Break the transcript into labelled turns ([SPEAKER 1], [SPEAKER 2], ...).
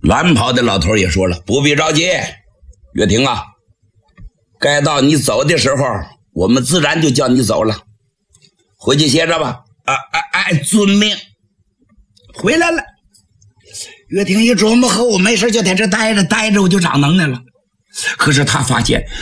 [SPEAKER 1] 蓝袍的老头也说了，不必着急，岳霆啊，该到你走的时候，我们自然就叫你走了。回去歇着吧。遵命。回来了。岳霆一琢磨，和我没事就在这待着，我就长能耐了。可是他发现